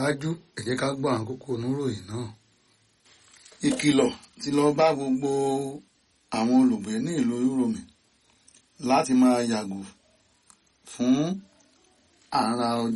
tẹ̀síwájú ẹ jẹ́ ká gbọ́ àwọn kókó oníròyìn náà. Ìkìlọ̀ ti lọ bá gbogbo àwọn olùgbé ní ìlú Uromi láti máa yàgò fún àrà